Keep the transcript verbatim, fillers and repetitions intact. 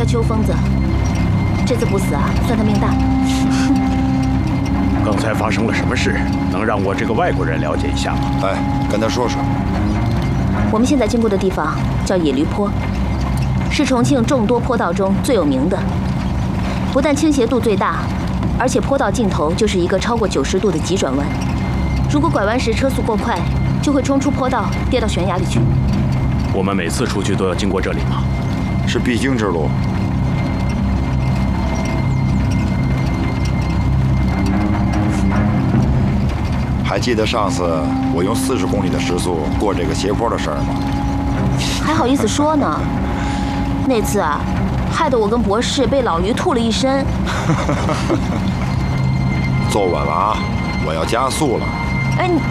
他邱疯子，这次不死啊，算他命大。 刚才发生了什么事？能让我这个外国人了解一下吗？ 哎，跟他说说。 我们现在经过的地方叫野驴坡，是重庆众多坡道中最有名的。不但倾斜度最大，而且坡道尽头就是一个超过九十度的急转弯。如果拐弯时车速过快，就会冲出坡道，跌到悬崖里去。 我们每次出去都要经过这里吗？ 是必经之路。还记得上次我用四十公里的时速过这个斜坡的事儿吗？ 还好意思说呢？那次啊，害得我跟博士被老驴吐了一身。 坐稳了啊！我要加速了。 哎，你